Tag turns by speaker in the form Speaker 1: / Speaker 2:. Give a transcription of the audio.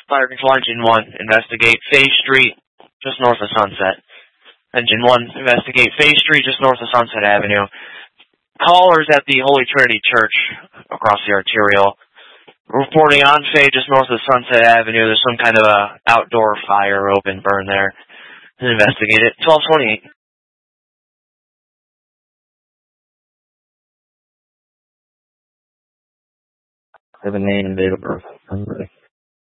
Speaker 1: Fire Control Engine 1, investigate Faye Street, just north of Sunset. Engine 1, investigate Faye Street, just north of Sunset Avenue. Callers at the Holy Trinity Church across the arterial. Reporting on Faye, just north of Sunset Avenue. There's some kind of a outdoor fire, open burn there. Investigate it. 1228.
Speaker 2: I have a name and date of birth. I'm ready.